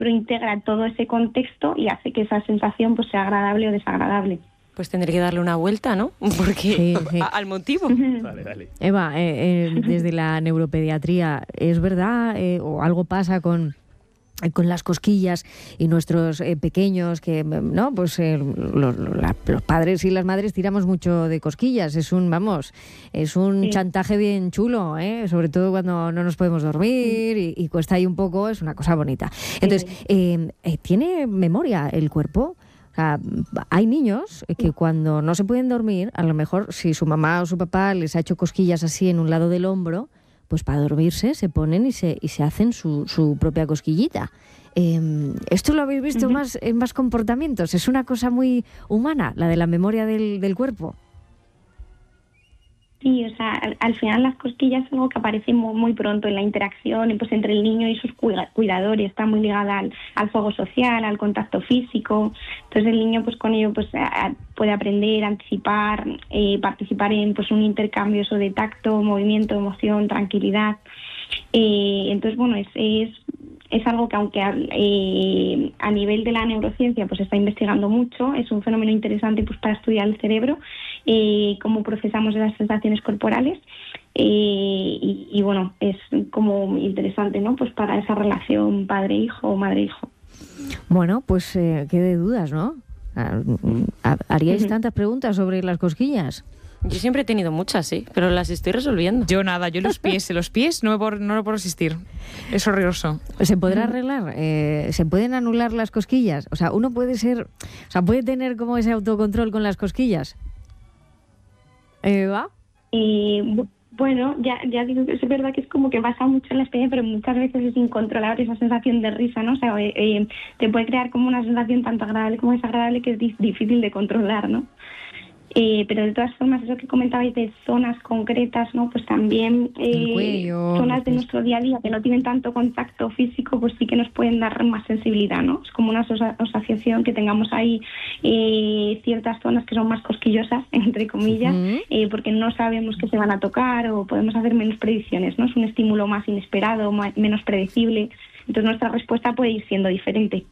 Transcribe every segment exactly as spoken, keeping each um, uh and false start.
cerebro integra todo ese contexto y hace que esa sensación pues sea agradable o desagradable. Pues tendré que darle una vuelta, ¿no? Porque sí, sí. A, al motivo. Dale, dale. Eva, eh, eh, desde la neuropediatría, ¿es verdad eh, o algo pasa con con las cosquillas y nuestros eh, pequeños que no pues eh, los, la, los padres y las madres tiramos mucho de cosquillas? Es un vamos es un sí. chantaje bien chulo, ¿eh? Sobre todo cuando no nos podemos dormir y, y cuesta ahí un poco, es una cosa bonita. Entonces eh, eh, ¿tiene memoria el cuerpo? O sea, hay niños que cuando no se pueden dormir, a lo mejor si su mamá o su papá les ha hecho cosquillas así en un lado del hombro, pues para dormirse se ponen y se y se hacen su, su propia cosquillita. Eh, ¿Esto lo habéis visto uh-huh. más en más comportamientos? ¿Es una cosa muy humana, la de la memoria del, del cuerpo? Sí, o sea, al, al final las cosquillas es algo que aparece muy, muy pronto en la interacción pues, entre el niño y sus cuidadores. Está muy ligada al, al juego social, al contacto físico. Entonces el niño pues con ello pues a, puede aprender, anticipar, eh, participar en pues un intercambio eso de tacto, movimiento, emoción, tranquilidad. Eh, entonces, bueno, es... es Es algo que aunque eh, a nivel de la neurociencia pues se está investigando mucho, es un fenómeno interesante pues para estudiar el cerebro, eh, cómo procesamos las sensaciones corporales eh, y, y bueno, es como interesante, ¿no? Pues para esa relación padre-hijo o madre-hijo. Bueno, pues eh, qué de dudas, ¿no? ¿Haríais uh-huh. tantas preguntas sobre las cosquillas? Yo siempre he tenido muchas, sí, pero las estoy resolviendo. Yo nada, yo los pies, los pies no me puedo, no me puedo resistir. Es horroroso. ¿Se podrá arreglar? Eh, ¿Se pueden anular las cosquillas? O sea, uno puede ser, o sea, puede tener como ese autocontrol con las cosquillas. ¿Eva? Eh, bueno, ya, ya digo que es verdad que es como que basa mucho en la experiencia, pero muchas veces es incontrolable esa sensación de risa, ¿no? O sea, eh, eh, te puede crear como una sensación tanto agradable como desagradable que es di- difícil de controlar, ¿no? Eh, pero de todas formas, eso que comentabais de zonas concretas, ¿no? Pues también eh, cuello, zonas de nuestro día a día que no tienen tanto contacto físico, pues sí que nos pueden dar más sensibilidad, ¿no? Es como una asocia- asociación que tengamos ahí eh, ciertas zonas que son más cosquillosas, entre comillas, uh-huh. eh, porque no sabemos que se van a tocar o podemos hacer menos predicciones, ¿no? Es un estímulo más inesperado, más, menos predecible, entonces nuestra respuesta puede ir siendo diferente.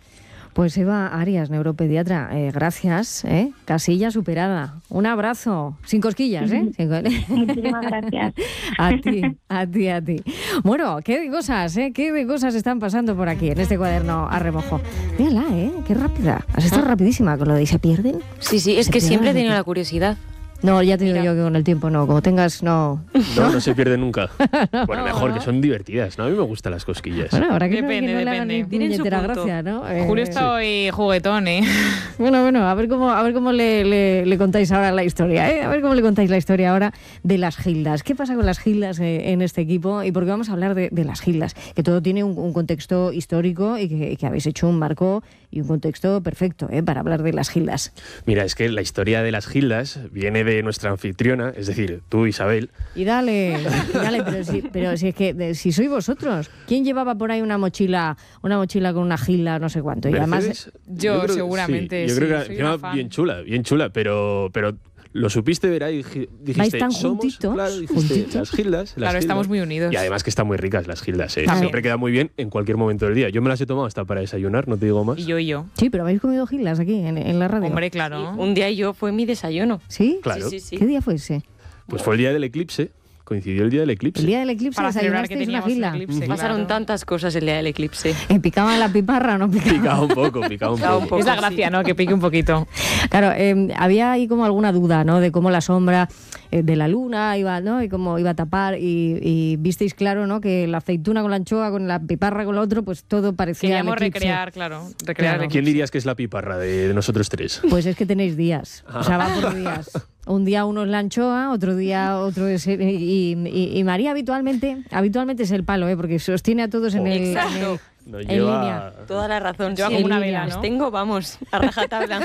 Pues Eva Arias, neuropediatra, eh, gracias, ¿eh? Casilla superada. Un abrazo, sin cosquillas, ¿eh? Muchísimas gracias. A ti, a ti, a ti. Bueno, qué de cosas, ¿eh? Qué de cosas están pasando por aquí, en este cuaderno a remojo. Mírala, ¿eh? Qué rápida. Has estado ah. rapidísima con lo de ¿se pierden? Sí, sí, es que siempre he tenido la curiosidad. No, ya te digo yo que con el tiempo no, como tengas, no... No, no, no se pierde nunca. no, bueno, mejor, no. que son divertidas, ¿no? A mí me gustan las cosquillas. Bueno, ahora que depende, no, que no depende. Tienen su gracia, ¿no? Eh, Julio está hoy juguetón, ¿eh? Bueno, bueno, a ver cómo, a ver cómo le, le, le contáis ahora la historia, ¿eh? A ver cómo le contáis la historia ahora de las gildas. ¿Qué pasa con las gildas eh, en este equipo? Y porque vamos a hablar de, de las gildas, que todo tiene un, un contexto histórico y que, que habéis hecho un marco y un contexto perfecto, ¿eh? Para hablar de las gildas. Mira, es que la historia de las gildas viene de nuestra anfitriona, es decir, tú, Isabel. Y dale, y dale, pero si, pero si es que de, si sois vosotros, ¿quién llevaba por ahí una mochila, una mochila con una gilda, no sé cuánto? Y Mercedes, además, yo, yo creo, seguramente. Sí, yo sí, creo que era bien chula, bien chula, pero, pero lo supiste ver ahí, dijiste, ¿vais tan somos, juntitos? claro, dijiste, ¿Juntitos? las gildas. Las claro, gildas. Estamos muy unidos. Y además que están muy ricas las gildas, ¿eh? Claro. Siempre queda muy bien en cualquier momento del día. Yo me las he tomado hasta para desayunar, no te digo más. Y yo y yo. Sí, pero habéis comido gildas aquí en, en la radio. Hombre, claro. Sí, un día yo fue mi desayuno. ¿Sí? Claro. Sí, sí, sí. ¿Qué día fue ese? Pues fue el día del eclipse. Coincidió el día del eclipse. El día del eclipse para celebrar que desayunasteis una teníamos gilda. un eclipse, claro. Pasaron tantas cosas el día del eclipse. ¿Eh, ¿Picaba la piparra o no picaba? Picaba un poco, picaba un Picaba poco. un poco. Es la gracia, sí. ¿no? Que pique un poquito. Claro, eh, había ahí como alguna duda, ¿no? De cómo la sombra eh, de la luna iba, ¿no? Y cómo iba a tapar y, y visteis claro, ¿no? Que la aceituna con la anchoa, con la piparra con lo otro, pues todo parecía Queríamos el eclipse. recrear, claro. Recrear Claro. el ¿Quién dirías que es la piparra de, de nosotros tres? Pues es que tenéis días, o sea, va por días. Un día uno es la anchoa, otro día otro es... Y, y, y María habitualmente habitualmente es el palo, ¿eh? Porque sostiene a todos en el... Exacto. En, No el, lleva... en línea. Toda la razón. Lleva sí, como una en vela, líneas. ¿no? Tengo, vamos, a rajatabla.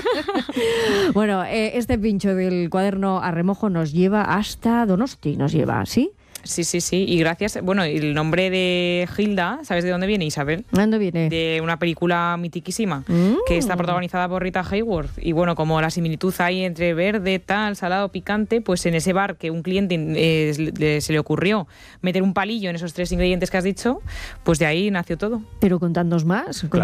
Bueno, eh, este pincho del cuaderno a remojo nos lleva hasta Donosti, nos lleva, ¿sí? Sí, sí, sí. Y gracias. Bueno, el nombre de Hilda, ¿sabes de dónde viene, Isabel? ¿De dónde viene? De una película mitiquísima Mm. que está protagonizada por Rita Hayworth. Y bueno, como la similitud hay entre verde, tal, salado, picante, pues en ese bar que un cliente eh, le- se le ocurrió meter un palillo en esos tres ingredientes que has dicho, pues de ahí nació todo. Pero contadnos más.